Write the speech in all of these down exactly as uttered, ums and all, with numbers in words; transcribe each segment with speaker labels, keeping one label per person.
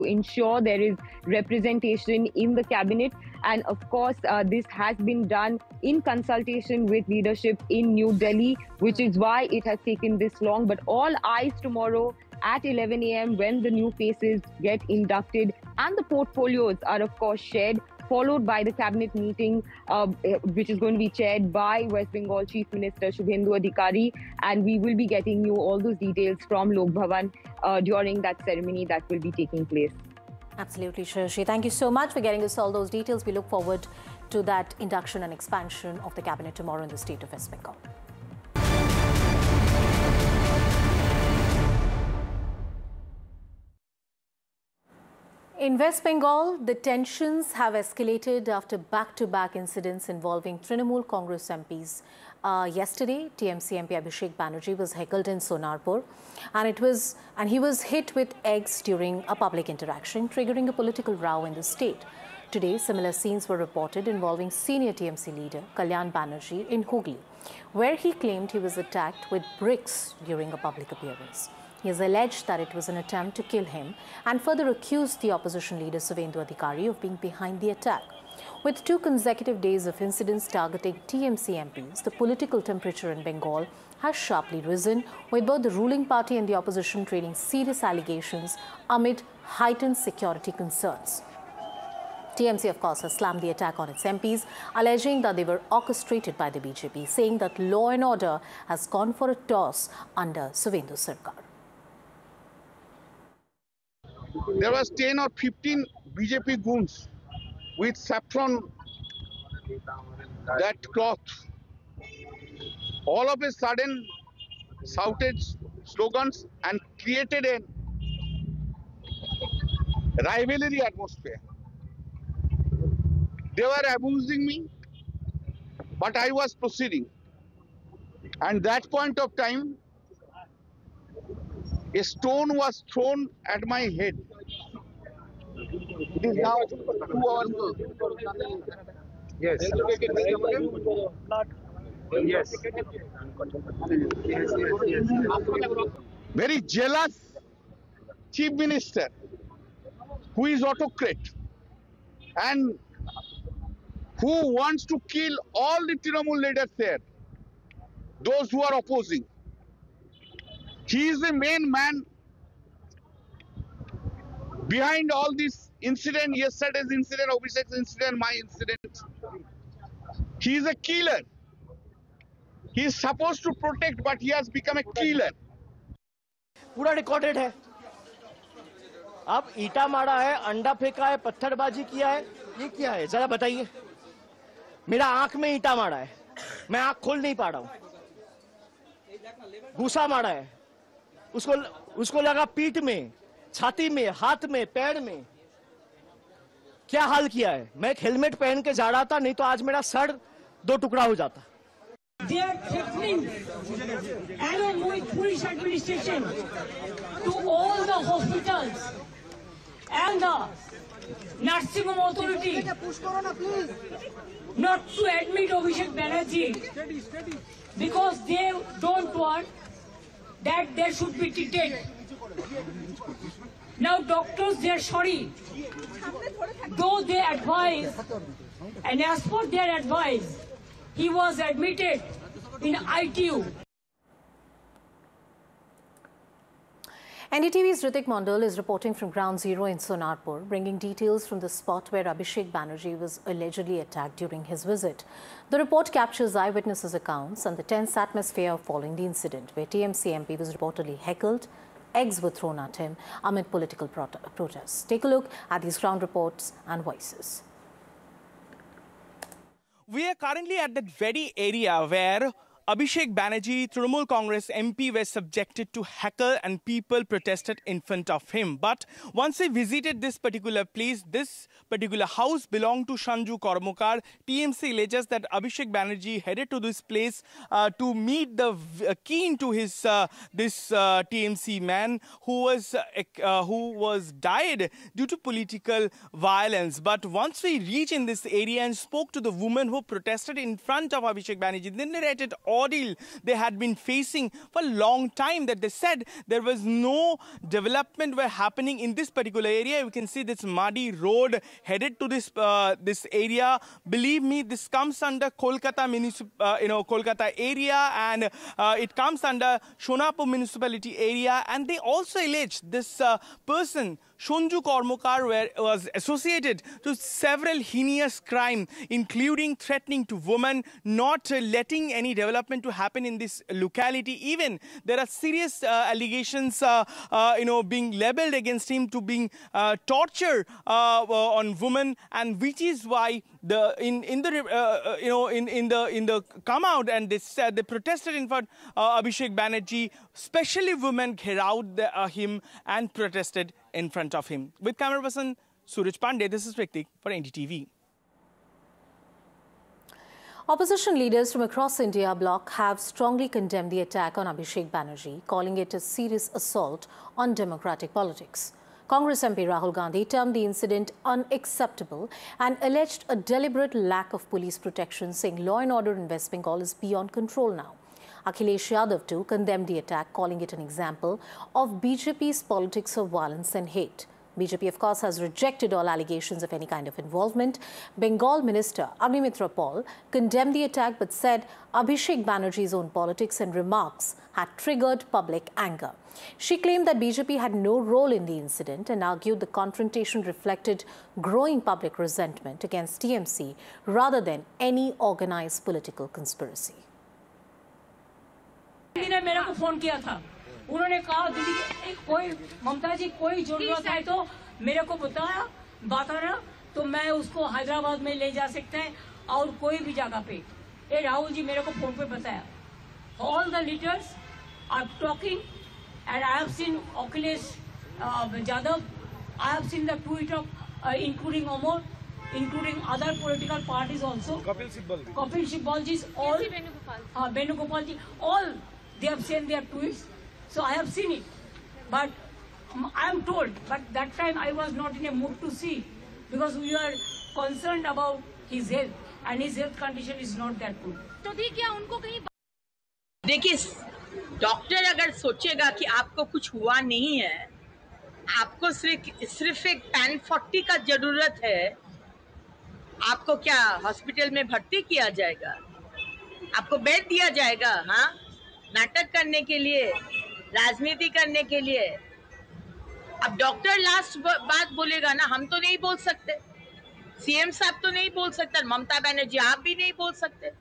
Speaker 1: ensure there is representation in the cabinet. And of course, uh, this has been done in consultation with leadership in New Delhi, which is why it has taken this long. But all eyes tomorrow at eleven a m when the new faces get inducted and the portfolios are of course shared, followed by the cabinet meeting, uh, which is going to be chaired by West Bengal Chief Minister Shubhendu Adhikari. And we will be getting you all those details from Lok Bhavan uh, during that ceremony that will be taking place.
Speaker 2: Absolutely, Shreyashi. Thank you so much for getting us all those details. We look forward to that induction and expansion of the cabinet tomorrow in the state of West Bengal. In West Bengal, the tensions have escalated after back-to-back incidents involving Trinamool Congress M Ps. Uh, yesterday, T M C M P Abhishek Banerjee was heckled in Sonarpur, and it was and he was hit with eggs during a public interaction, triggering a political row in the state. Today, similar scenes were reported involving senior T M C leader Kalyan Banerjee in Hooghly, where he claimed he was attacked with bricks during a public appearance. He has alleged that it was an attempt to kill him and further accused the opposition leader Shubhendu Adhikari of being behind the attack. With two consecutive days of incidents targeting T M C M Ps, the political temperature in Bengal has sharply risen, with both the ruling party and the opposition trailing serious allegations amid heightened security concerns. T M C, of course, has slammed the attack on its M Ps, alleging that they were orchestrated by the B J P, saying that law and order has gone for a toss under Shubhendu Sarkar.
Speaker 3: There was ten or fifteen B J P goons with saffron, that cloth. All of a sudden shouted slogans and created a rivalry atmosphere. They were abusing me, but I was proceeding. And that point of time, a stone was thrown at my head. It is now two hours ago. Yes. Yes. Very jealous chief minister who is autocrat and who wants to kill all the Trinamool leaders there, those who are opposing. He is the main man behind all this incident, yesterday's incident, Abhishek's incident, my incident. He is a killer. He is supposed to protect, but he has become a killer.
Speaker 4: पूरा recorded है. अब ईटा मारा है, अंडा फेंका है, पत्थरबाजी किया है, ये क्या है जरा बताइए. मेरा आंख में ईटा मारा है, मैं आंख खोल नहीं पा रहा हूं. घूसा मारा है, उसको उसको लगा पीठ में, छाती में, हाथ में, पैर में. क्या हाल किया है. मैं एक हेलमेट पहन के जा रहा था, नहीं तो आज मेरा सर दो टुकड़ा हो जाता.
Speaker 5: They are threatening, along with police administration, to all the hospitals and the nursing home authority not to admit Abhishek Banerjee because they don't want that they should be treated. Now doctors, they are sorry, though they advise, and as per their advice, he was admitted in I T U.
Speaker 2: N D T V's Ritik Mondal is reporting from Ground Zero in Sonarpur, bringing details from the spot where Abhishek Banerjee was allegedly attacked during his visit. The report captures eyewitnesses' accounts and the tense atmosphere following the incident, where T M C M P was reportedly heckled, eggs were thrown at him amid political prot protests. Take a look at these ground reports and voices.
Speaker 6: We are currently at that very area where Abhishek Banerjee, Trinamool Congress M P, were subjected to heckle and people protested in front of him. But once he visited this particular place, this particular house belonged to Shanju Kormokar. T M C alleges that Abhishek Banerjee headed to this place uh, to meet the uh, keen to his uh, this uh, T M C man who was uh, uh, who was died due to political violence. But once we reached in this area and spoke to the woman who protested in front of Abhishek Banerjee, they narrated all ordeal they had been facing for a long time, that they said there was no development were happening in this particular area. We can see this muddy road headed to this uh, this area. Believe me, this comes under Kolkata municip uh, you know Kolkata area, and uh, it comes under Shonapur municipality area. And they also allege this uh, person Shonju Kormokar were, was associated to several heinous crimes, including threatening to women, not uh, letting any development to happen in this locality. Even there are serious uh, allegations, uh, uh, you know, being labelled against him to being uh, torture uh, on women, and which is why the in in the uh, you know in in the in the come out and they said they protested in front uh, Abhishek Banerjee, especially women, gherao the, uh, him and protested in front of him. With camera person Suraj Pandey, this is Ritik for N D T V.
Speaker 2: Opposition leaders from across India bloc have strongly condemned the attack on Abhishek Banerjee, calling it a serious assault on democratic politics. Congress M P Rahul Gandhi termed the incident unacceptable and alleged a deliberate lack of police protection, saying law and order in West Bengal is beyond control now. Akhilesh Yadav too condemned the attack, calling it an example of B J P's politics of violence and hate. B J P, of course, has rejected all allegations of any kind of involvement. Bengal Minister Agnimitra Paul condemned the attack but said Abhishek Banerjee's own politics and remarks had triggered public anger. She claimed that B J P had no role in the incident and argued the confrontation reflected growing public resentment against T M C rather than any organized political conspiracy.
Speaker 5: ने मेरे को phone किया था, उन्होंने कहा दीदी कोई ममता जी कोई जरूरत है तो मेरे को बताया बताना तो मैं उसको हैदराबाद में ले जा सकते हैं और कोई भी जगह पे। ये राहुल जी मेरे को फोन पे बताया। All the leaders are talking and I have seen Akhilesh uh, Yadav, I have seen the tweet of uh, including Amol, including other political parties also. Kapil Sibal. Kapil Sibal ji, all uh, Venugopal ji, all they have sent their tweets. So I have seen it, but um, I am told, but that time I was not in a mood to see because we are concerned about his health and his health condition is not that good.
Speaker 7: तो देखिए उनको कहीं देखिए doctor अगर सोचेगा कि आपको कुछ हुआ नहीं है, आपको सिर्फ सिर्फ एक पैन फोर्टी का जरूरत है, आपको क्या हॉस्पिटल में भर्ती किया जाएगा, आपको बेड दिया जाएगा? हाँ, नाटक करने के लिए, राजनीति करने के लिए। अब डॉक्टर लास्ट बात बोलेगा ना, हम तो नहीं बोल सकते, सीएम साहब तो नहीं बोल सकते, ममता बनर्जी आप भी नहीं बोल सकते।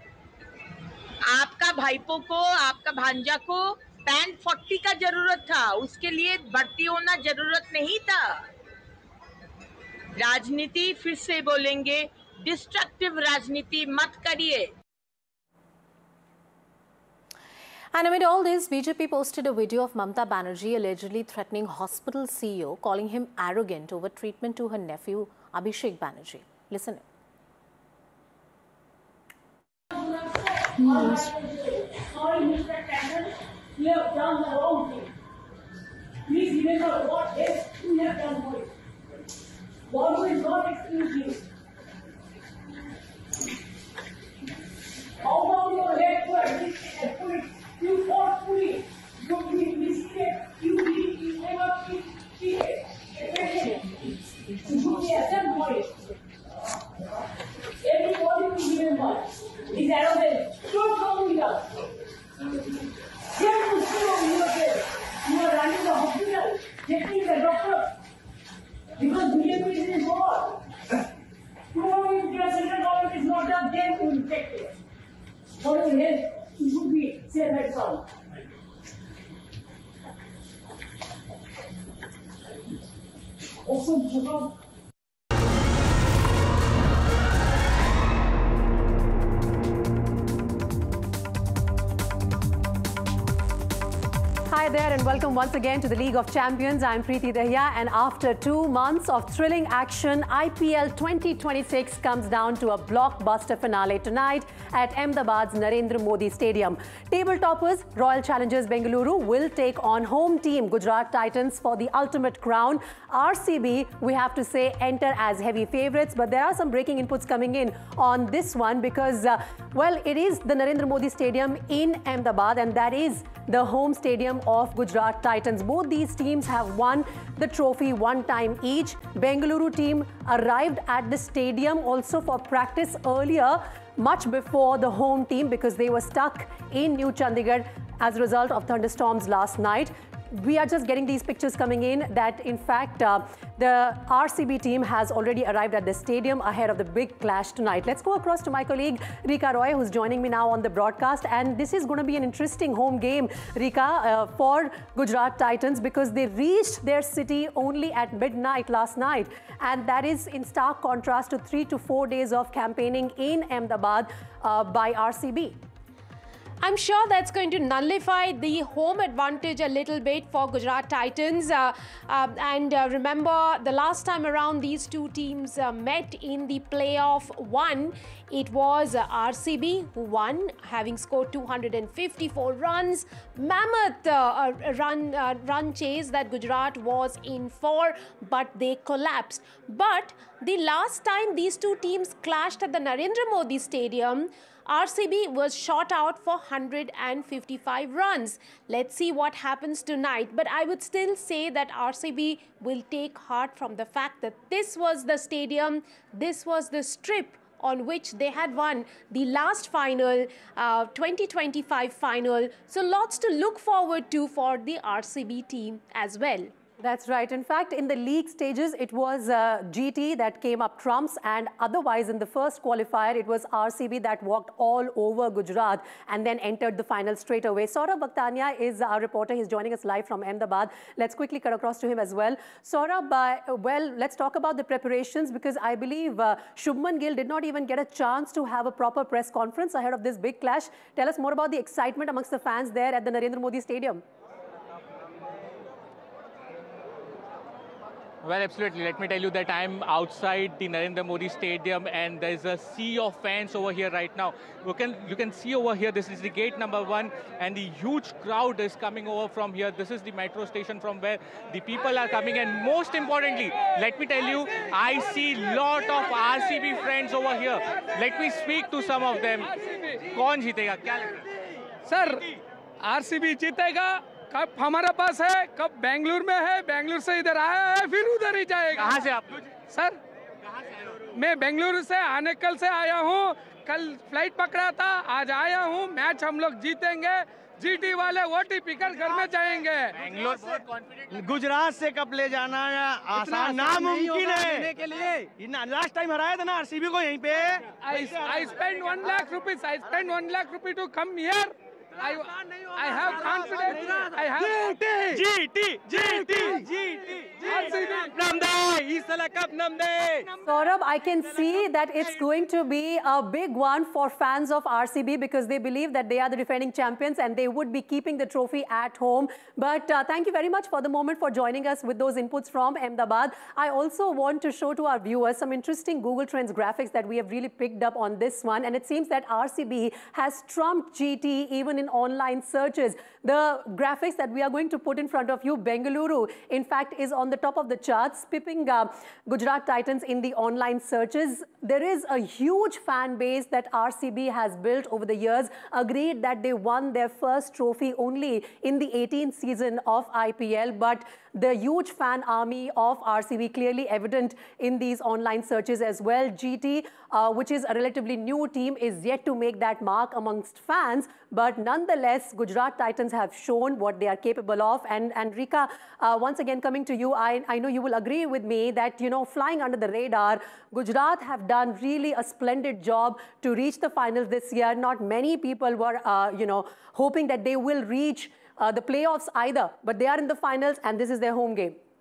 Speaker 7: आपका भाईपो को, आपका भांजा को पैन फोर्टी का जरूरत था, उसके लिए भर्ती होना जरूरत नहीं था। राजनीति फिर से बोलेंगे, डिस्ट्रक्टिव राजनीति मत करिए।
Speaker 2: And amid all this, B J P posted a video of Mamta Banerjee allegedly threatening hospital C E O, calling him arrogant over treatment to her nephew Abhishek Banerjee. Listen in.
Speaker 5: Sorry, Mister Tandon, you have done the wrong thing. Please remember what else you have done for it. God will not excuse you. Out of your head to admit you forcefully, you be mistaken, you be you never be cheated. You should be ashamed for it. Everybody will remember. These arrogant, don't come with us. Here to see on your face. You are running the hospital, checking the doctor. Because B J P is involved. Tomorrow if the central government is not done, then we will take it. For your health, you should be safe and sound. Also,
Speaker 8: Hi there. there and welcome once again to the League of Champions. I'm Preeti Dahiya, and after two months of thrilling action, I P L twenty twenty-six comes down to a blockbuster finale tonight at Ahmedabad's Narendra Modi Stadium. Table toppers Royal Challengers Bengaluru will take on home team Gujarat Titans for the ultimate crown. R C B, we have to say, enter as heavy favourites, but there are some breaking inputs coming in on this one because, uh, well, it is the Narendra Modi Stadium in Ahmedabad, and that is the home stadium of Gujarat Titans. Both these teams have won the trophy one time each. Bengaluru team arrived at the stadium also for practice earlier, much before the home team, because they were stuck in New Chandigarh as a result of thunderstorms last night. We are just getting these pictures coming in that, in fact, uh, the R C B team has already arrived at the stadium ahead of the big clash tonight. Let's go across to my colleague Rika Roy, who's joining me now on the broadcast. And this is going to be an interesting home game, Rika, uh, for Gujarat Titans, because they reached their city only at midnight last night. And that is in stark contrast to three to four days of campaigning in Ahmedabad uh, by R C B.
Speaker 9: I'm sure that's going to nullify the home advantage a little bit for Gujarat Titans. Uh, uh, and uh, remember, the last time around these two teams uh, met in the playoff one, it was uh, R C B who won, having scored two hundred fifty-four runs. Mammoth uh, uh, run, uh, run chase that Gujarat was in for, but they collapsed. But the last time these two teams clashed at the Narendra Modi Stadium, R C B was shot out for one hundred fifty-five runs. Let's see what happens tonight. But I would still say that R C B will take heart from the fact that this was the stadium, this was the strip on which they had won the last final, uh, twenty twenty-five final. So lots to look forward to for the R C B team as well.
Speaker 8: That's right. In fact, in the league stages, it was uh, G T that came up trumps, and otherwise in the first qualifier, it was R C B that walked all over Gujarat and then entered the final straight away. Saurabh Bhaktania is our reporter. He's joining us live from Ahmedabad. Let's quickly cut across to him as well. Saurabh, uh, well, let's talk about the preparations, because I believe uh, Shubman Gill did not even get a chance to have a proper press conference ahead of this big clash. Tell us more about the excitement amongst the fans there at the Narendra Modi Stadium.
Speaker 10: Well, absolutely. Let me tell you that I'm outside the Narendra Modi Stadium, and there's a sea of fans over here right now. You can you can see over here, this is the gate number one, and the huge crowd is coming over from here. This is the metro station from where the people are coming, and most importantly, let me tell you, I see lot of R C B friends over here. Let me speak to some of them. कौन जीतेगा? क्या लग रहा है?
Speaker 11: Sir, R C B जीतेगा. कब हमारे पास है, कब बेंगलुरु में है, बेंगलुरु से इधर आया है, फिर उधर ही जाएगा।
Speaker 10: कहाँ से आप?
Speaker 11: सर, मैं बेंगलुरु से आने कल से आया हूँ, कल फ्लाइट पकड़ा था, आज आया हूँ, मैच हम लोग जीतेंगे, जीटी वाले वोटी पिकर घर में जाएंगे।
Speaker 4: बेंगलुरु बहुत कॉन्फिडेंट। गुजरात से कप ले जाना आसान नामुमकिन है के लिए। लास्ट टाइम हराया था ना आरसीबी को यहीं पे।
Speaker 11: I spent one lakh rupees. I spent one lakh rupees to come here. I, I have confidence. I have
Speaker 4: G T, G T, G T,
Speaker 8: Saurabh, I can see that it's going to be a big one for fans of R C B, because they believe that they are the defending champions and they would be keeping the trophy at home. But uh, thank you very much for the moment for joining us with those inputs from Ahmedabad. I also want to show to our viewers some interesting Google Trends graphics that we have really picked up on this one. And it seems that R C B has trumped G T even in online searches. The graphics that we are going to put in front of you, Bengaluru, in fact, is on the top of the charts, pipping uh, Gujarat Titans in the online searches. There is a huge fan base that R C B has built over the years, agreed that they won their first trophy only in the eighteenth season of I P L, but the huge fan army of R C B clearly evident in these online searches as well. G T, uh, which is a relatively new team, is yet to make that mark amongst fans, but nonetheless, Gujarat Titans have shown what they are capable of. And, and Rika, uh, once again coming to you, I, I know you will agree with me that, you know, flying under the radar, Gujarat have done really a splendid job to reach the finals this year. Not many people were, uh, you know, hoping that they will reach Uh, the playoffs either, but they are in the finals and this is their home game.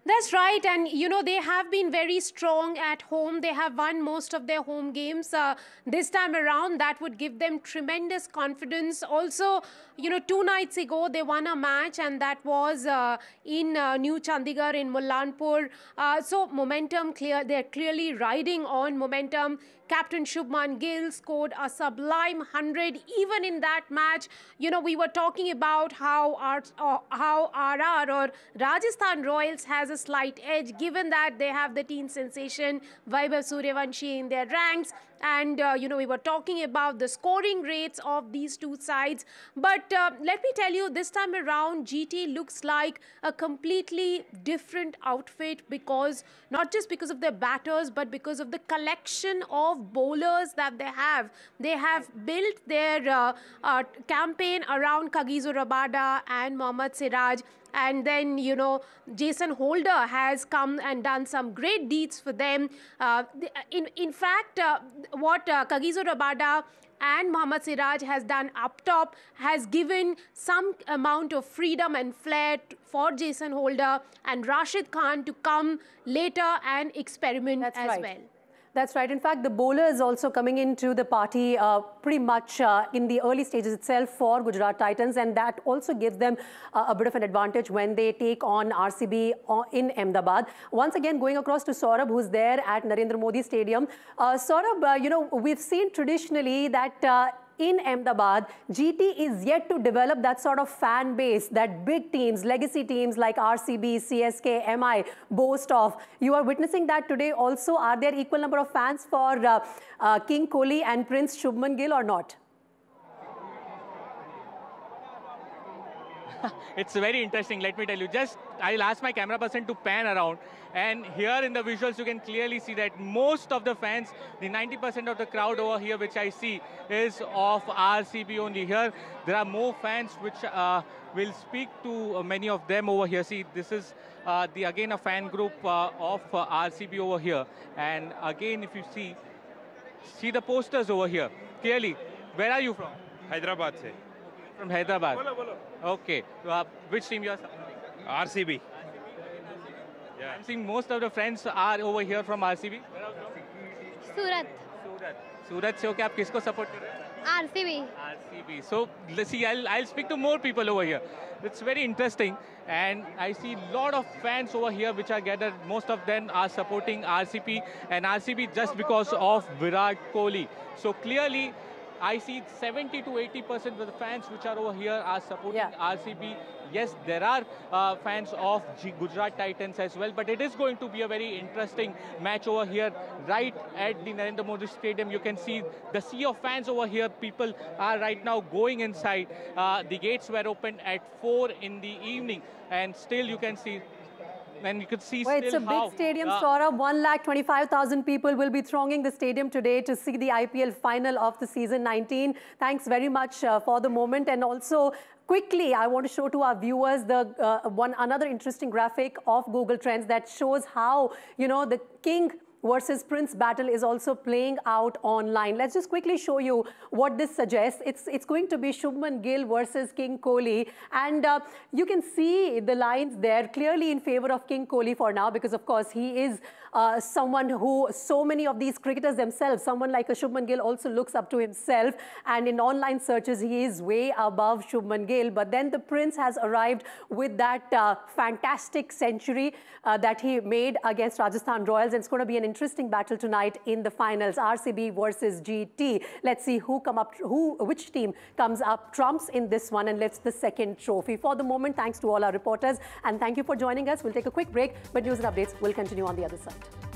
Speaker 9: That's right. And, you know, they have been very strong at home. They have won most of their home games. Uh, this time around, that would give them tremendous confidence. Also, you know, two nights ago, they won a match, and that was uh, in uh, New Chandigarh in Mullanpur. Uh, so momentum clear. They're clearly riding on momentum. Captain Shubman Gill scored a sublime one hundred. Even in that match, you know, we were talking about how our, uh, how R R or Rajasthan Royals has a slight edge, given that they have the teen sensation Vaibhav Suryavanshi in their ranks. And, uh, you know, we were talking about the scoring rates of these two sides. But uh, let me tell you, this time around, G T looks like a completely different outfit, because not just because of their batters, but because of the collection of bowlers that they have. They have built their uh, uh, campaign around Kagiso Rabada and Mohammad Siraj. And then, you know, Jason Holder has come and done some great deeds for them. Uh, in, in fact, uh, what uh, Kagiso Rabada and Mohammad Siraj has done up top has given some amount of freedom and flair for Jason Holder and Rashid Khan to come later and experiment
Speaker 8: That's
Speaker 9: as
Speaker 8: right.
Speaker 9: well.
Speaker 8: That's right. In fact, the bowlers also coming into the party uh, pretty much uh, in the early stages itself for Gujarat Titans, and that also gives them uh, a bit of an advantage when they take on R C B in Ahmedabad. Once again, going across to Saurabh, who's there at Narendra Modi Stadium. Uh, Saurabh, uh, you know, we've seen traditionally that uh, in Ahmedabad, G T is yet to develop that sort of fan base that big teams, legacy teams like R C B, C S K, M I boast of. You are witnessing that today also. Are there equal number of fans for uh, uh, King Kohli and Prince Shubman Gill or not?
Speaker 10: It's very interesting, let me tell you. Just, I'll ask my camera person to pan around. And here in the visuals, you can clearly see that most of the fans, the ninety percent of the crowd over here, which I see, is of R C B only. Here, there are more fans, which uh, will speak to uh, many of them over here. See, this is uh, the again a fan group uh, of uh, R C B over here. And again, if you see, see the posters over here. Clearly, where are you from?
Speaker 12: Hyderabad se.
Speaker 10: From Hyderabad. Okay. Uh, which team you are supporting?
Speaker 12: R C B.
Speaker 10: Yeah. I'm seeing most of the friends are over here from R C B.
Speaker 13: Surat.
Speaker 10: Surat. Surat से हो क्या आप किसको support कर रहे हैं?
Speaker 13: R C B.
Speaker 10: R C B. So let's see. I'll I'll speak to more people over here. It's very interesting, and I see a lot of fans over here which are gathered. Most of them are supporting R C B and R C B just because of Virat Kohli. So clearly, I see seventy to eighty percent of the fans which are over here are supporting yeah. R C B. Yes, there are uh, fans of G Gujarat Titans as well, but it is going to be a very interesting match over here, right at the Narendra Modi Stadium. You can see the sea of fans over here. People are right now going inside. Uh, the gates were opened at four in the evening, and still you can see. And you can see
Speaker 8: well,
Speaker 10: still
Speaker 8: it's a
Speaker 10: how,
Speaker 8: big stadium,
Speaker 10: uh,
Speaker 8: Saurabh. one lakh twenty-five thousand people will be thronging the stadium today to see the I P L final of the season nineteen. Thanks very much uh, for the moment. And also, quickly, I want to show to our viewers the uh, one another interesting graphic of Google Trends that shows how, you know, the King versus Prince battle is also playing out online. Let's just quickly show you what this suggests. It's, it's going to be Shubman Gill versus King Kohli. And uh, you can see the lines there clearly in favor of King Kohli for now, because of course he is uh, someone who so many of these cricketers themselves, someone like a Shubman Gill also looks up to himself. And in online searches, he is way above Shubman Gill. But then the Prince has arrived with that uh, fantastic century uh, that he made against Rajasthan Royals. And it's going to be an interesting battle tonight in the finals, R C B versus G T. Let's see who come up, who, which team comes up trumps in this one and lifts the second trophy. For the moment, thanks to all our reporters, and thank you for joining us. We'll take a quick break, but news and updates will continue on the other side.